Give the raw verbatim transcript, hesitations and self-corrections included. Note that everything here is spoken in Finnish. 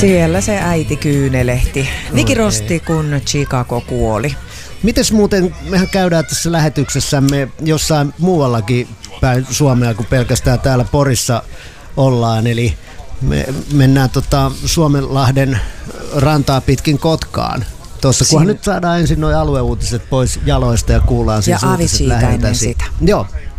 Siellä se äiti kyynelehti. Niki Rosti, kun Chicago kuoli. Mites muuten, mehän käydään tässä lähetyksessämme jossain muuallakin päin Suomea kuin pelkästään täällä Porissa ollaan, eli me mennään tota Suomenlahden rantaa pitkin Kotkaan. Tuossa, kunhan nyt saadaan ensin nuo alueuutiset pois jaloista ja kuullaan siis ja Avi siitä ennen sitä. sitä. Joo.